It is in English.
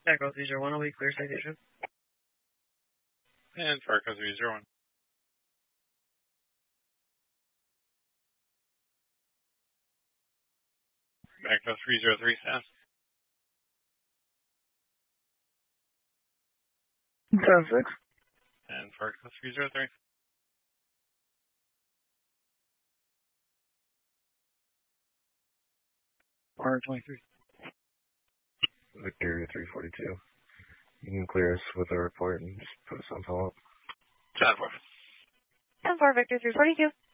Echo 301, will be clear citation. And for Echo 301. Echo 303 staff. 10-6. And for Echo 303. R23. Victor 342. You can clear us with a report and just put us on follow-up. 10-4. 10-4, Victor 342.